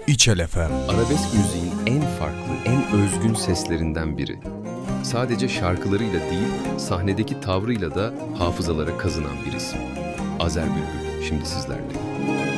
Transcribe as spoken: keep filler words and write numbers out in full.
İçel F M. Arabesk müziğin en farklı, en özgün seslerinden biri. Sadece şarkılarıyla değil, sahnedeki tavrıyla da hafızalara kazınan bir isim. Azer Bülbül şimdi sizlerle.